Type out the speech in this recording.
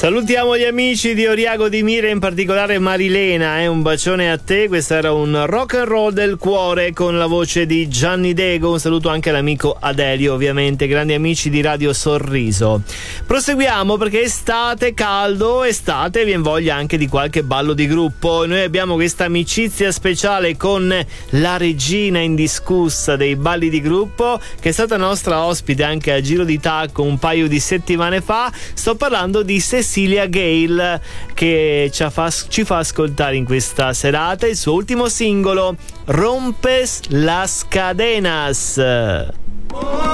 Salutiamo gli amici di Oriago di Mira, in particolare Marilena, un bacione a te. Questo era un rock and roll del cuore con la voce di Gianni Dego. Un saluto anche all'amico Adelio, ovviamente, grandi amici di Radio Sorriso. Proseguiamo perché estate, caldo, estate, viene voglia anche di qualche ballo di gruppo. Noi abbiamo questa amicizia speciale con la regina indiscussa dei balli di gruppo, che è stata nostra ospite anche a Giro di Tacco un paio di settimane fa. Sto parlando di Cecilia Gale, che ci fa ascoltare in questa serata il suo ultimo singolo, Rompes las cadenas.